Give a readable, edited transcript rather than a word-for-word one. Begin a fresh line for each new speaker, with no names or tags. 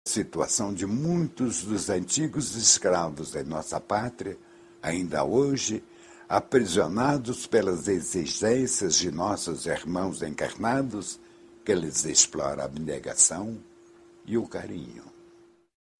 situação de muitos dos antigos escravos da nossa pátria, ainda hoje, aprisionados pelas exigências de nossos irmãos encarnados, que lhes explora a abnegação e o carinho.